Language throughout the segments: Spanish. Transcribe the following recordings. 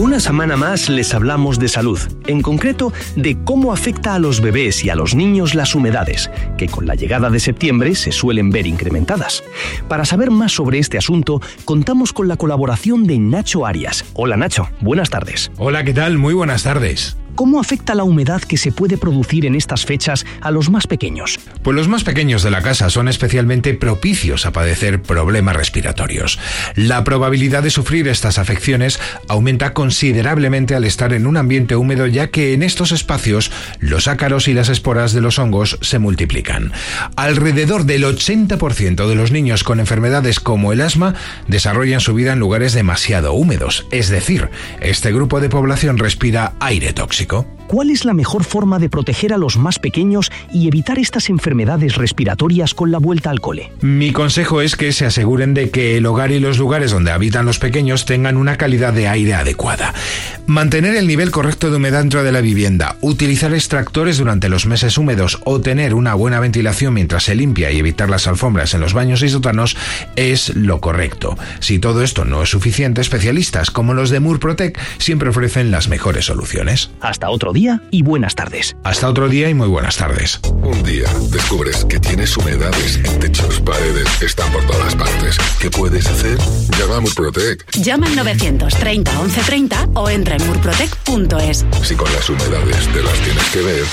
Una semana más les hablamos de salud, en concreto de cómo afecta a los bebés y a los niños las humedades, que con la llegada de septiembre se suelen ver incrementadas. Para saber más sobre este asunto, contamos con la colaboración de Nacho Arias. Hola Nacho, buenas tardes. Hola, ¿qué tal? Muy buenas tardes. ¿Cómo afecta la humedad que se puede producir en estas fechas a los más pequeños? Pues los más pequeños de la casa son especialmente propicios a padecer problemas respiratorios. La probabilidad de sufrir estas afecciones aumenta considerablemente al estar en un ambiente húmedo, ya que en estos espacios los ácaros y las esporas de los hongos se multiplican. Alrededor del 80% de los niños con enfermedades como el asma desarrollan su vida en lugares demasiado húmedos, es decir, este grupo de población respira aire tóxico. ¿Cuál es la mejor forma de proteger a los más pequeños y evitar estas enfermedades respiratorias con la vuelta al cole? Mi consejo es que se aseguren de que el hogar y los lugares donde habitan los pequeños tengan una calidad de aire adecuada. Mantener el nivel correcto de humedad dentro de la vivienda, utilizar extractores durante los meses húmedos o tener una buena ventilación mientras se limpia y evitar las alfombras en los baños y sótanos es lo correcto. Si todo esto no es suficiente, especialistas como los de Murprotec siempre ofrecen las mejores soluciones. Hasta otro día y buenas tardes. Hasta otro día y muy buenas tardes. Un día descubres que tienes humedades en techos, paredes, están por todas partes. ¿Qué puedes hacer? Llama a Murprotec. Llama al 930 1130 o entra en murprotec.es. Si con las humedades te las tienes que ver.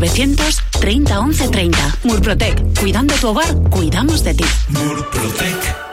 930 1130. Murprotec. Cuidando tu hogar, cuidamos de ti. Murprotec.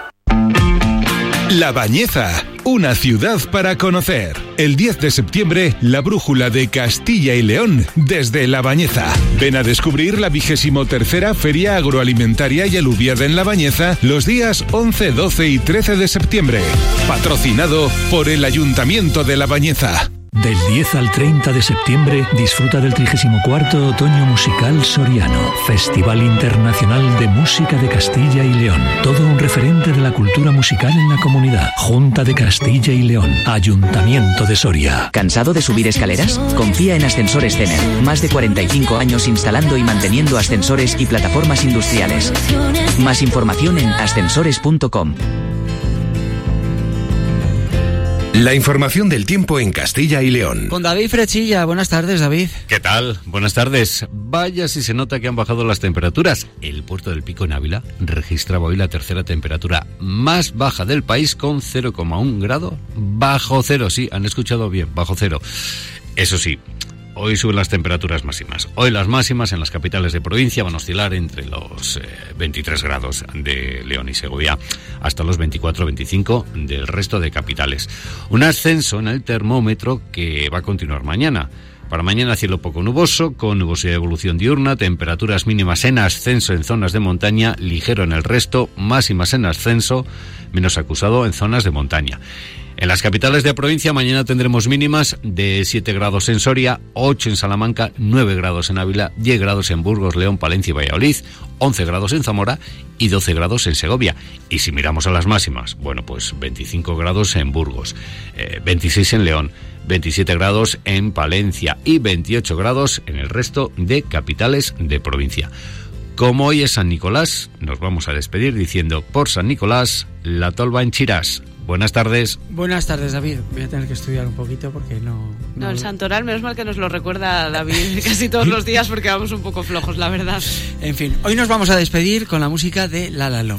La Bañeza, una ciudad para conocer. El 10 de septiembre, la brújula de Castilla y León desde La Bañeza. Ven a descubrir la 23ª Feria Agroalimentaria y Aluviada en La Bañeza los días 11, 12 y 13 de septiembre. Patrocinado por el Ayuntamiento de La Bañeza. Del 10 al 30 de septiembre disfruta del 34º Otoño Musical Soriano, Festival Internacional de Música de Castilla y León. Todo un referente de la cultura musical en la comunidad. Junta de Castilla y León, Ayuntamiento de Soria. ¿Cansado de subir escaleras? Confía en Ascensores Zener. Más de 45 años instalando y manteniendo ascensores y plataformas industriales. Más información en ascensores.com. La información del tiempo en Castilla y León. Con David Frechilla. Buenas tardes, David. ¿Qué tal? Buenas tardes. Vaya si se nota que han bajado las temperaturas. El puerto del Pico en Ávila registraba hoy la tercera temperatura más baja del país con 0,1 grado bajo cero. Sí, han escuchado bien, bajo cero. Eso sí, hoy suben las temperaturas máximas. Hoy las máximas en las capitales de provincia van a oscilar entre los 23 grados de León y Segovia hasta los 24-25 del resto de capitales. Un ascenso en el termómetro que va a continuar mañana. Para mañana cielo poco nuboso, con nubosidad de evolución diurna, temperaturas mínimas en ascenso en zonas de montaña, ligero en el resto, máximas en ascenso, menos acusado en zonas de montaña. En las capitales de provincia mañana tendremos mínimas de 7 grados en Soria, 8 en Salamanca, 9 grados en Ávila, 10 grados en Burgos, León, Palencia y Valladolid, 11 grados en Zamora y 12 grados en Segovia. Y si miramos a las máximas, bueno, pues 25 grados en Burgos, 26 en León, 27 grados en Palencia y 28 grados en el resto de capitales de provincia. Como hoy es San Nicolás, nos vamos a despedir diciendo por San Nicolás, la tolva en Chirás. Buenas tardes. Buenas tardes, David. Voy a tener que estudiar un poquito porque no... El santoral, menos mal que nos lo recuerda David casi todos los días porque vamos un poco flojos, la verdad. En fin, hoy nos vamos a despedir con la música de La La Love.